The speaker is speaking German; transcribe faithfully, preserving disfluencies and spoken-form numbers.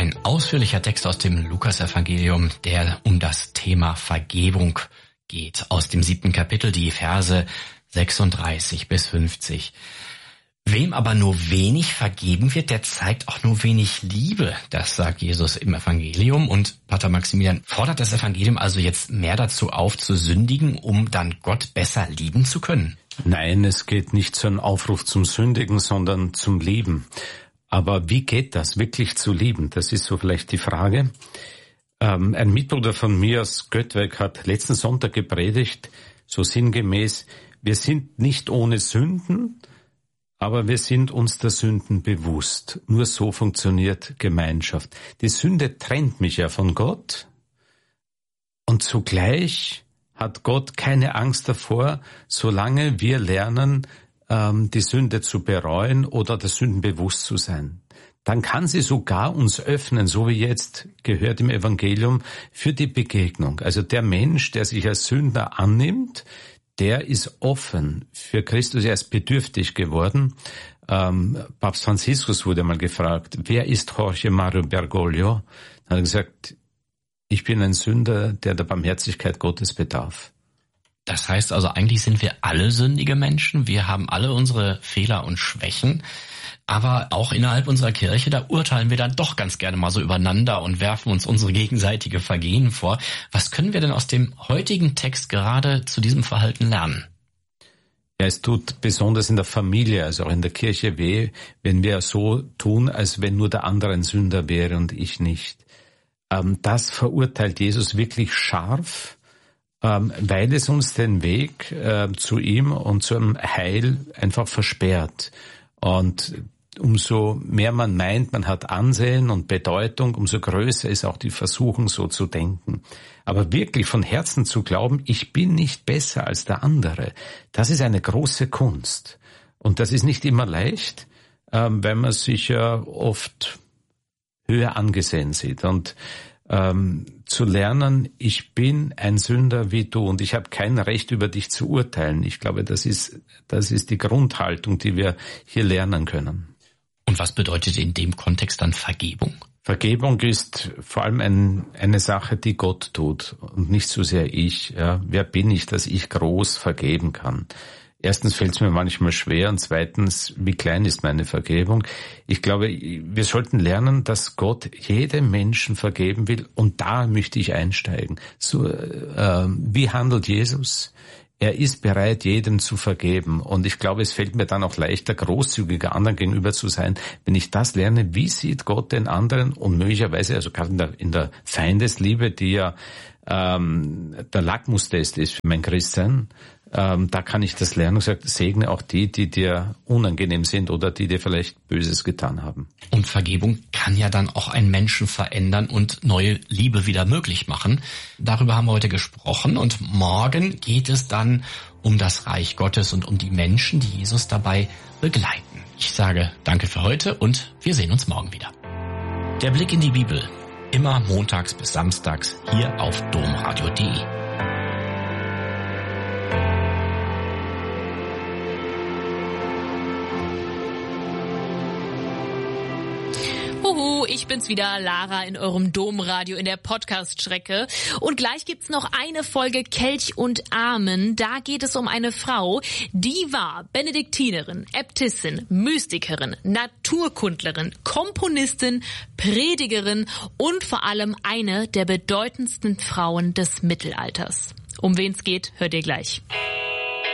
Ein ausführlicher Text aus dem Lukasevangelium, der um das Thema Vergebung geht. Aus dem siebten Kapitel, die Verse sechsunddreißig bis fünfzig. Wem aber nur wenig vergeben wird, der zeigt auch nur wenig Liebe. Das sagt Jesus im Evangelium. Und Pater Maximilian, fordert das Evangelium also jetzt mehr dazu auf, zu sündigen, um dann Gott besser lieben zu können? Nein, es geht nicht zu einem Aufruf zum Sündigen, sondern zum Lieben. Aber wie geht das, wirklich zu lieben? Das ist so vielleicht die Frage. Ähm, ein Mitbruder von mir aus Göttweg hat letzten Sonntag gepredigt, so sinngemäß, wir sind nicht ohne Sünden, aber wir sind uns der Sünden bewusst. Nur so funktioniert Gemeinschaft. Die Sünde trennt mich ja von Gott und zugleich hat Gott keine Angst davor, solange wir lernen, ähm, die Sünde zu bereuen oder der Sünden bewusst zu sein. Dann kann sie sogar uns öffnen, so wie jetzt gehört im Evangelium, für die Begegnung. Also der Mensch, der sich als Sünder annimmt, der ist offen für Christus, er ist bedürftig geworden. Ähm, Papst Franziskus wurde mal gefragt, wer ist Jorge Mario Bergoglio? Er hat gesagt, ich bin ein Sünder, der der Barmherzigkeit Gottes bedarf. Das heißt also, eigentlich sind wir alle sündige Menschen, wir haben alle unsere Fehler und Schwächen. Aber auch innerhalb unserer Kirche, da urteilen wir dann doch ganz gerne mal so übereinander und werfen uns unsere gegenseitige Vergehen vor. Was können wir denn aus dem heutigen Text gerade zu diesem Verhalten lernen? Ja, es tut besonders in der Familie, also auch in der Kirche weh, wenn wir so tun, als wenn nur der andere ein Sünder wäre und ich nicht. Das verurteilt Jesus wirklich scharf, weil es uns den Weg zu ihm und zum Heil einfach versperrt. Und umso mehr man meint, man hat Ansehen und Bedeutung, umso größer ist auch die Versuchung, so zu denken. Aber wirklich von Herzen zu glauben, ich bin nicht besser als der andere, das ist eine große Kunst. Und das ist nicht immer leicht, weil man sich ja oft höher angesehen sieht. Und ähm, zu lernen, ich bin ein Sünder wie du und ich habe kein Recht, über dich zu urteilen. Ich glaube, das ist, das ist die Grundhaltung, die wir hier lernen können. Und was bedeutet in dem Kontext dann Vergebung? Vergebung ist vor allem ein, eine Sache, die Gott tut und nicht so sehr ich. Ja. Wer bin ich, dass ich groß vergeben kann? Erstens fällt es mir manchmal schwer und zweitens, wie klein ist meine Vergebung? Ich glaube, wir sollten lernen, dass Gott jedem Menschen vergeben will und da möchte ich einsteigen. So, äh, wie handelt Jesus? Er ist bereit, jedem zu vergeben und ich glaube, es fällt mir dann auch leichter, großzügiger anderen gegenüber zu sein, wenn ich das lerne, wie sieht Gott den anderen und möglicherweise, also gerade in der, in der Feindesliebe, die ja ähm, der Lackmustest ist für mein Christsein, Ähm, da kann ich das lernen und sage, segne auch die, die dir unangenehm sind oder die dir vielleicht Böses getan haben. Und Vergebung kann ja dann auch einen Menschen verändern und neue Liebe wieder möglich machen. Darüber haben wir heute gesprochen und morgen geht es dann um das Reich Gottes und um die Menschen, die Jesus dabei begleiten. Ich sage danke für heute und wir sehen uns morgen wieder. Der Blick in die Bibel, immer montags bis samstags hier auf domradio punkt de. Ich bin's wieder, Lara, in eurem Domradio in der Podcast-Strecke. Und gleich gibt's noch eine Folge Kelch und Amen. Da geht es um eine Frau, die war Benediktinerin, Äbtissin, Mystikerin, Naturkundlerin, Komponistin, Predigerin und vor allem eine der bedeutendsten Frauen des Mittelalters. Um wen's geht, hört ihr gleich.